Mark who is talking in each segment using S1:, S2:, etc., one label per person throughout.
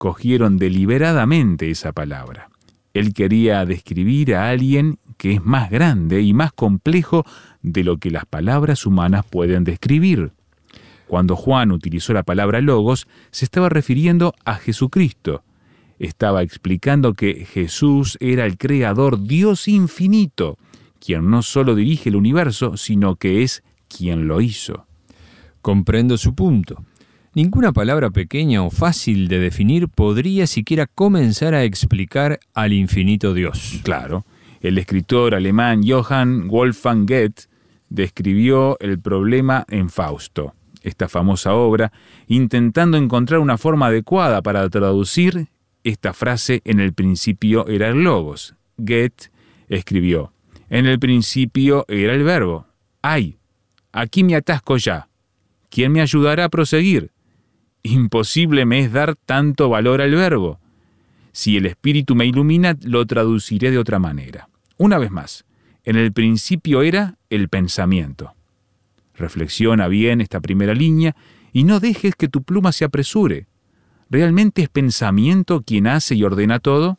S1: escogieron deliberadamente esa palabra. Él quería describir a alguien que es más grande y más complejo de lo que las palabras humanas pueden describir. Cuando Juan utilizó la palabra logos, se estaba refiriendo a Jesucristo. Estaba explicando que Jesús era el Creador, Dios infinito, quien no solo dirige el universo, sino que es quien lo hizo.
S2: Comprendo su punto. Ninguna palabra pequeña o fácil de definir podría siquiera comenzar a explicar al infinito Dios.
S1: Claro, el escritor alemán Johann Wolfgang Goethe describió el problema en Fausto, esta famosa obra, intentando encontrar una forma adecuada para traducir esta frase: en el principio era el logos. Goethe escribió: en el principio era el verbo. ¡Ay! Aquí me atasco ya. ¿Quién me ayudará a proseguir? Imposible me es dar tanto valor al verbo. Si el Espíritu me ilumina, lo traduciré de otra manera. Una vez más, en el principio era el pensamiento. Reflexiona bien esta primera línea y no dejes que tu pluma se apresure. ¿Realmente es pensamiento quien hace y ordena todo?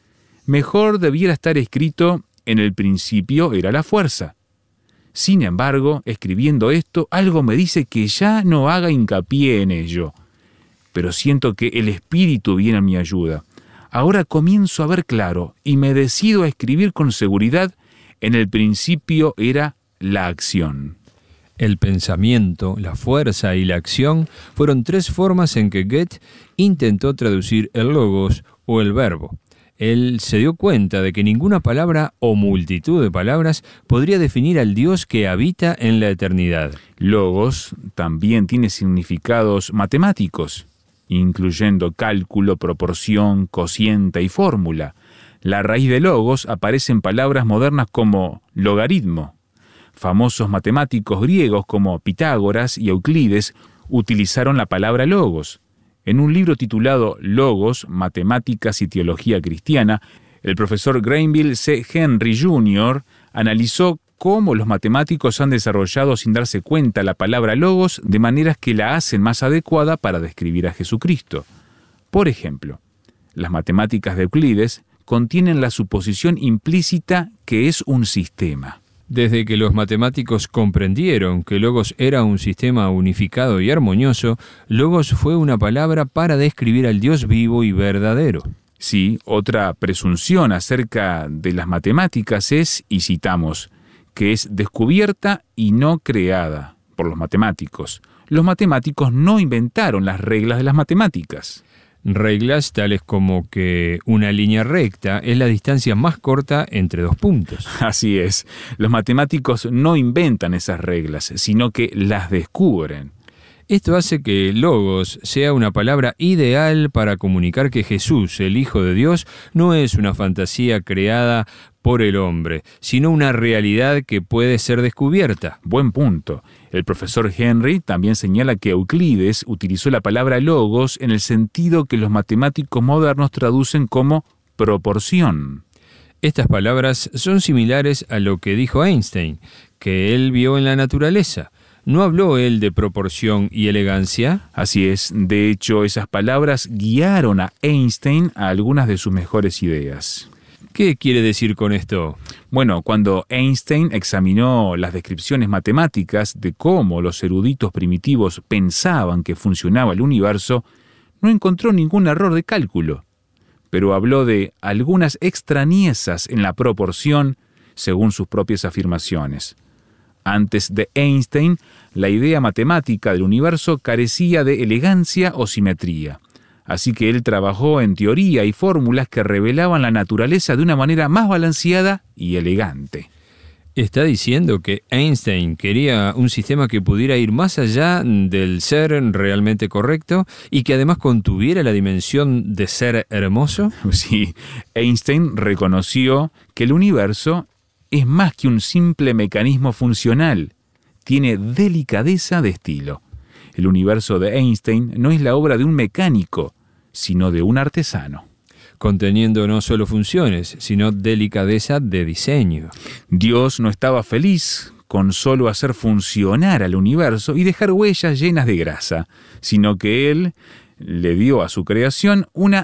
S1: Mejor debiera estar escrito: en el principio era la fuerza. Sin embargo, escribiendo esto, algo me dice que ya no haga hincapié en ello. Pero siento que el Espíritu viene a mi ayuda. Ahora comienzo a ver claro y me decido a escribir con seguridad: en el principio era la acción.
S2: El pensamiento, la fuerza y la acción fueron tres formas en que Goethe intentó traducir el logos o el verbo. Él se dio cuenta de que ninguna palabra o multitud de palabras podría definir al Dios que habita en la eternidad.
S1: Logos también tiene significados matemáticos, incluyendo cálculo, proporción, cociente y fórmula. La raíz de logos aparece en palabras modernas como logaritmo. Famosos matemáticos griegos como Pitágoras y Euclides utilizaron la palabra logos. En un libro titulado Logos, Matemáticas y Teología Cristiana, el profesor Granville C. Henry Jr. analizó cómo los matemáticos han desarrollado sin darse cuenta la palabra logos de maneras que la hacen más adecuada para describir a Jesucristo. Por ejemplo, las matemáticas de Euclides contienen la suposición implícita que es un sistema.
S2: Desde que los matemáticos comprendieron que logos era un sistema unificado y armonioso, logos fue una palabra para describir al Dios vivo y verdadero.
S1: Sí, otra presunción acerca de las matemáticas es, y citamos, que es descubierta y no creada por los matemáticos. Los matemáticos no inventaron las reglas de las matemáticas.
S2: Reglas tales como que una línea recta es la distancia más corta entre dos puntos.
S1: Así es. Los matemáticos no inventan esas reglas, sino que las descubren.
S2: Esto hace que logos sea una palabra ideal para comunicar que Jesús, el Hijo de Dios, no es una fantasía creada por el hombre, sino una realidad que puede ser descubierta.
S1: Buen punto. El profesor Henry también señala que Euclides utilizó la palabra logos en el sentido que los matemáticos modernos traducen como proporción.
S2: Estas palabras son similares a lo que dijo Einstein, que él vio en la naturaleza. ¿No habló él de proporción y elegancia?
S1: Así es. De hecho, esas palabras guiaron a Einstein a algunas de sus mejores ideas.
S2: ¿Qué quiere decir con esto?
S1: Bueno, cuando Einstein examinó las descripciones matemáticas de cómo los eruditos primitivos pensaban que funcionaba el universo, no encontró ningún error de cálculo, pero habló de algunas extrañezas en la proporción según sus propias afirmaciones. Antes de Einstein, la idea matemática del universo carecía de elegancia o simetría. Así que él trabajó en teoría y fórmulas que revelaban la naturaleza de una manera más balanceada y elegante.
S2: ¿Está diciendo que Einstein quería un sistema que pudiera ir más allá del ser realmente correcto y que además contuviera la dimensión de ser hermoso?
S1: Sí, Einstein reconoció que el universo es más que un simple mecanismo funcional. Tiene delicadeza de estilo. El universo de Einstein no es la obra de un mecánico, sino de un artesano.
S2: Conteniendo no solo funciones, sino delicadeza de diseño.
S1: Dios no estaba feliz con solo hacer funcionar al universo y dejar huellas llenas de grasa, sino que Él le dio a su creación una